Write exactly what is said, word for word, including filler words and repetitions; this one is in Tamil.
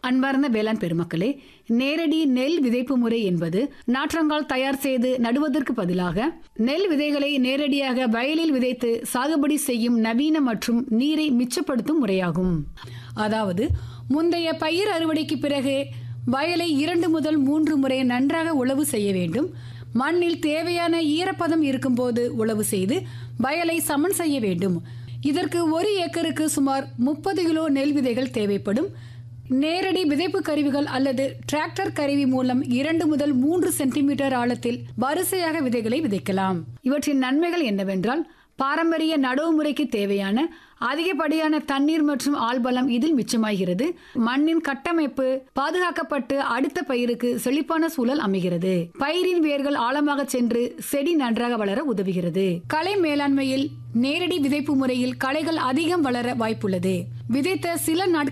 அன்பார்ந்த வேளாண் பெருமக்களே, நேரடி நெல் விதைப்பு முறை என்பது நாற்றங்கால் தயார் செய்து நடுவதற்கு பதிலாக நெல் விதைகளை நேரடியாக வயலில் விதைத்து சாகுபடி செய்யும் நவீன மற்றும் நீரை மிச்சப்படுத்தும் முறையாகும். அதாவது முந்தைய பயிர் அறுவடைக்கு பிறகு வயலை இரண்டு முதல் மூன்று முறை நன்றாக உழவு செய்ய வேண்டும். மண்ணில் தேவையான ஈரப்பதம் இருக்கும்போது உழவு செய்து வயலை சமன் செய்ய வேண்டும். இதற்கு ஒரு ஏக்கருக்கு சுமார் முப்பது கிலோ நெல் விதைகள் தேவைப்படும். நேரடி விதைப்பு கருவிகள் அல்லது டிராக்டர் கருவி மூலம் இரண்டு முதல் மூன்று சென்டிமீட்டர் ஆழத்தில் வரிசையாக விதைகளை விதைக்கலாம். இவற்றின் நன்மைகள் என்னவென்றால், பாரம்பரிய நடவு முறைக்கு தேவையான அதிகப்படியான தண்ணீர் மற்றும் ஆள்பலம் இதில் மிச்சமாகிறது. மண்ணின் கட்டமைப்பு பாதுகாக்கப்பட்டு அடுத்த பயிருக்கு செழிப்பான சூழல் அமைகிறது. பயிரின் வேர்கள் ஆழமாக சென்று செடி நன்றாக வளர உதவுகிறது. களை மேலாண்மையில் நேரடி விதைப்பு முறையில் களைகள் அதிகம் வளர வாய்ப்புள்ளது. விதைத்த சில நாட்கள்